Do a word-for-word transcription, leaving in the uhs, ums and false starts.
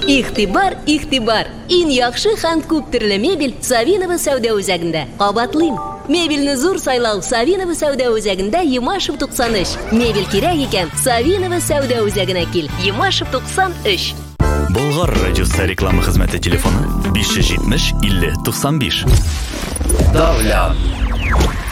Ихтибар, ихтибар. Иң яхшы һәм күп төрле мебель Савинова сәүдә үзәгендә. Кабатлыйм. Мебельне зур сайлау Савинова сәүдә үзәгендә Ямашев туксан өч. Мебель кирәк икән Савинова сәүдә үзәгенә кил. Ямашев туксан өч. Болгар радиосы реклама хезмәте телефоны биш йөз җитмеш илле туксан биш. Давля.